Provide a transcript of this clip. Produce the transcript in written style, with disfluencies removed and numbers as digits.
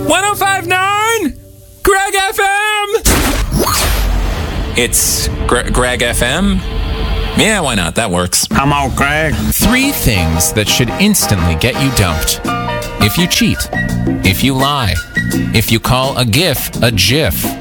105.9 Greg FM. It's Greg FM. Yeah, why not? That works. Come on, Greg. 3 things that should instantly get you dumped. If you cheat, if you lie, if you call a GIF a GIF.